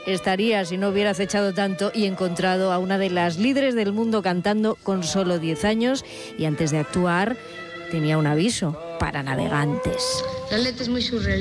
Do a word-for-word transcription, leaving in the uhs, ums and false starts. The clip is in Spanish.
estaría si no hubiera acechado tanto y encontrado a una de las líderes del mundo cantando con solo diez años, y antes de actuar tenía un aviso para navegantes. La letra es muy surreal.